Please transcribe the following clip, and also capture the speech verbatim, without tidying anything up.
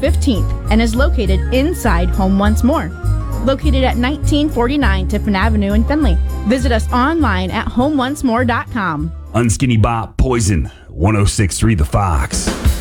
fifteenth and is located inside Home Once More. Located at nineteen forty-nine Tiffin Avenue in Findlay. Visit us online at home once more dot com. Unskinny Bop Poison, one oh six point three The Fox.